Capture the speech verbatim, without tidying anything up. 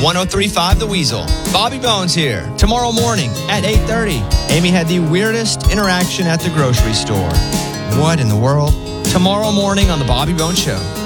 one oh three point five The Weasel. Bobby Bones here. Tomorrow morning at eight thirty, Amy had the weirdest interaction at the grocery store. What in the world? Tomorrow morning on The Bobby Bones Show.